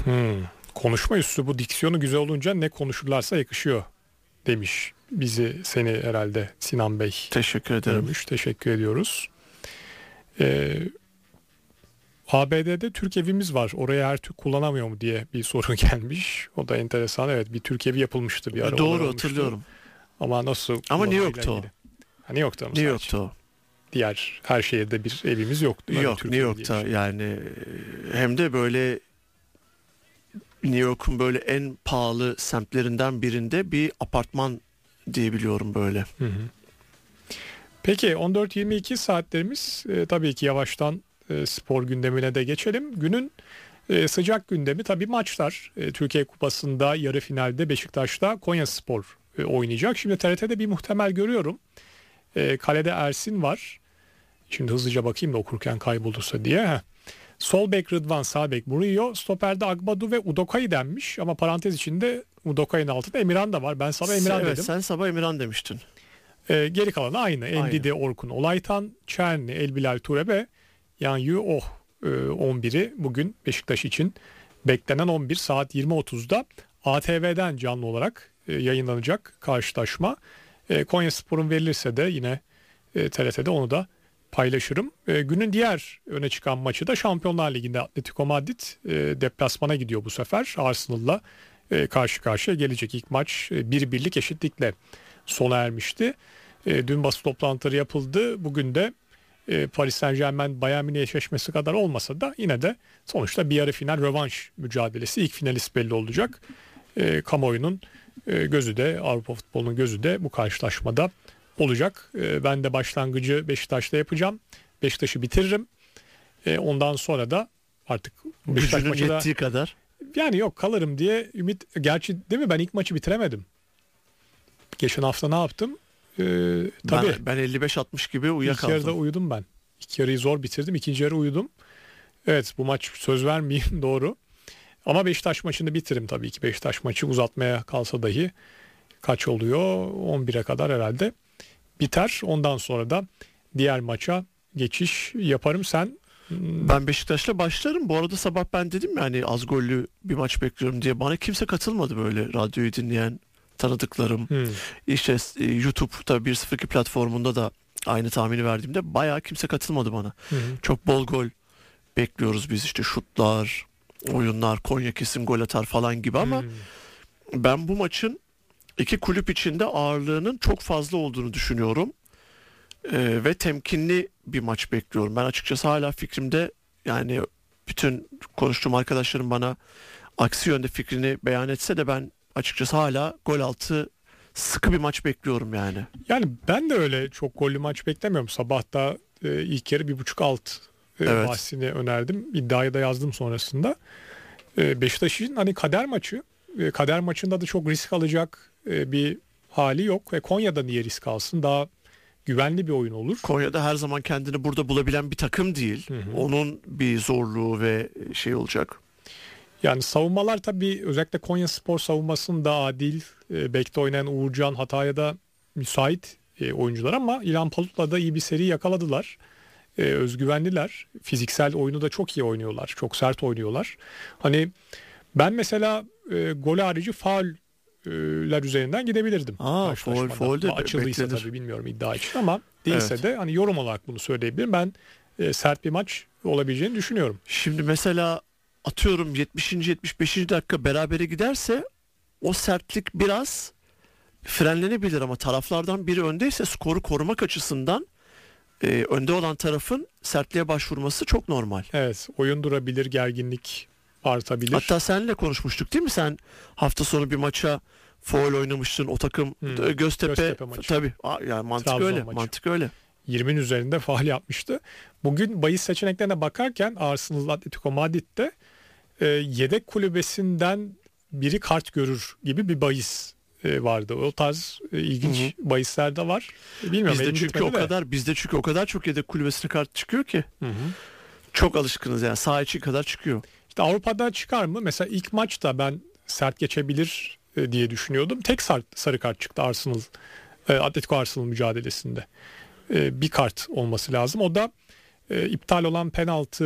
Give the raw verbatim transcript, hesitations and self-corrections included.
Hmm. Konuşma üslubu, diksiyonu güzel olunca ne konuşurlarsa yakışıyor demiş bizi, seni herhalde Sinan Bey. Teşekkür ederim. Görmüş. Teşekkür ediyoruz. Ee, A B D'de Türk evimiz var. Oraya her Türk kullanamıyor mu diye bir soru gelmiş. O da enteresan. Evet, bir Türk evi yapılmıştı bir ara. Doğru, hatırlıyorum. Ama nasıl? Ama New York'ta o. Ha, New York'ta mı? New York'ta o. Diğer her şehirde bir evimiz yok değil mi? Yok, New York'ta şey. Yani hem de böyle New York'un böyle en pahalı semtlerinden birinde bir apartman diyebiliyorum böyle. Hı hı. Peki on dört yirmi iki saatlerimiz e, tabii ki yavaştan e, spor gündemine de geçelim. Günün e, sıcak gündemi tabii maçlar. E, Türkiye Kupası'nda yarı finalde Beşiktaş'ta Konyaspor e, oynayacak. Şimdi T R T'de bir muhtemel görüyorum. E, kalede Ersin var. Şimdi hızlıca bakayım da okurken kaybolduysa diye. Heh. Sol bek Rıdvan, sağ bek Murillo, stoperde Agbadu ve Udokai denmiş. Ama parantez içinde Udokai'nin altında Emirhan da var. Ben sabah Emirhan evet, dedim. Sen sabah Emirhan demiştin. Ee, geri kalanı aynı. Endidi, Orkun, Olaytan, Çerni, Elbilal, Turebe, Yanyu, Oh e, on biri bugün Beşiktaş için beklenen on bir saat yirmi otuzda A T V'den canlı olarak e, yayınlanacak karşılaşma. E, Konyaspor'un verilirse de yine e, T R T'de onu da paylaşırım. E, günün diğer öne çıkan maçı da Şampiyonlar Ligi'nde Atletico Madrid e, deplasmana gidiyor bu sefer. Arsenal'la e, karşı karşıya gelecek. İlk maç e, bir birlik eşitlikle sona ermişti. E, dün basın toplantıları yapıldı. Bugün de e, Paris Saint-Germain Bayern Münih eşleşmesi kadar olmasa da yine de sonuçta bir yarı final rövanş mücadelesi. İlk finalist belli olacak. E, kamuoyunun e, gözü de, Avrupa futbolunun gözü de bu karşılaşmada olacak. E, ben de başlangıcı Beşiktaş'ta yapacağım. Beşiktaş'ı bitiririm. E, ondan sonra da artık Beşiktaş maçı da yettiği kadar. Yani yok, kalırım diye ümit. Gerçi değil mi, ben ilk maçı bitiremedim. Geçen hafta ne yaptım? Ee, tabii. Ben, ben elli beş altmış gibi uyuyakaldım. İlk yarıda uyudum ben. İlk yarıyı zor bitirdim. İkinci yarı uyudum. Evet, bu maç söz vermeyeyim doğru. Ama Beşiktaş maçını bitiririm tabii ki. Beşiktaş maçı uzatmaya kalsa dahi kaç oluyor? on bire kadar herhalde biter. Ondan sonra da diğer maça geçiş yaparım. Sen? Ben Beşiktaş'la başlarım. Bu arada sabah ben dedim ya hani az gollü bir maç bekliyorum diye. Bana kimse katılmadı böyle radyoyu dinleyen tanıdıklarım. Hmm. İşte YouTube'da bir sıfır iki platformunda da aynı tahmini verdiğimde bayağı kimse katılmadı bana. Hmm. Çok bol gol bekliyoruz biz, işte şutlar, oyunlar, Konya kesin gol atar falan gibi ama hmm. ben bu maçın iki kulüp içinde ağırlığının çok fazla olduğunu düşünüyorum. Ee, ve temkinli bir maç bekliyorum. Ben açıkçası hala fikrimde, yani bütün konuştuğum arkadaşlarım bana aksi yönde fikrini beyan etse de ben açıkçası hala gol altı sıkı bir maç bekliyorum yani. Yani ben de öyle çok gollü maç beklemiyorum. Sabahta e, ilk yarı bir buçuk alt e, evet. bahsini önerdim. İddiayı da yazdım sonrasında. E, Beşiktaş'ın hani kader maçı. E, kader maçında da çok risk alacak e, bir hali yok. Ve Konya'da niye risk alsın? Daha güvenli bir oyun olur. Konya'da her zaman kendini burada bulabilen bir takım değil. Hı hı. Onun bir zorluğu ve şey olacak. Yani savunmalar tabii, özellikle Konyaspor savunmasının da adil, e, bekte oynayan Uğurcan, Hatay'a da müsait e, oyuncular ama İlhan Palut'la da iyi bir seri yakaladılar. E, özgüvenliler. Fiziksel oyunu da çok iyi oynuyorlar. Çok sert oynuyorlar. Hani ben mesela e, gol harici fauller üzerinden gidebilirdim. Aa, faul, faul de açıldıysa beklenir. tabii, bilmiyorum iddia için ama değilse evet. de hani yorum olarak bunu söyleyebilirim. Ben e, sert bir maç olabileceğini düşünüyorum. Şimdi mesela atıyorum yetmişinci yetmiş beşinci dakika berabere giderse o sertlik biraz frenlenebilir ama taraflardan biri öndeyse skoru korumak açısından e, önde olan tarafın sertliğe başvurması çok normal. Evet, oyun durabilir, gerginlik artabilir. Hatta seninle konuşmuştuk değil mi? Sen hafta sonu bir maça faul oynamıştın, o takım hmm. Göztepe, Göztepe maçı. Tabii yani mantık Trabzon öyle maçı. mantık öyle. yirminin üzerinde faul yapmıştı. Bugün bahis seçeneklerine bakarken Arsenal Atletico Madrid'de e, yedek kulübesinden biri kart görür gibi bir bahis e, vardı. O tarz e, ilginç hı hı. bahisler de var. Bilmiyorum, bizde çünkü o de. kadar bizde çünkü o kadar çok yedek kulübesine kart çıkıyor ki. Hı hı. Çok alışkınız yani, saha içi kadar çıkıyor. İşte Avrupa'da çıkar mı? Mesela ilk maçta ben sert geçebilir e, diye düşünüyordum. Tek sarı, sarı kart çıktı Arsenal e, Atletico Arsenal mücadelesinde. E, bir kart olması lazım. O da e, iptal olan penaltı